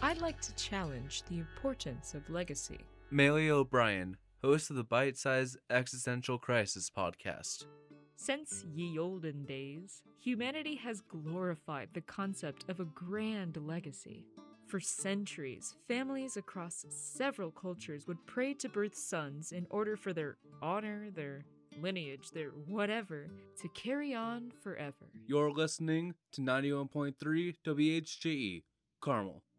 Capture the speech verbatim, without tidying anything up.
I'd like to challenge the importance of legacy. Maley O'Brien, host of the Bite-Sized Existential Crisis podcast. Since ye olden days, humanity has glorified the concept of a grand legacy. For centuries, families across several cultures would pray to birth sons in order for their honor, their lineage, their whatever, to carry on forever. You're listening to ninety-one point three W H J E, Carmel.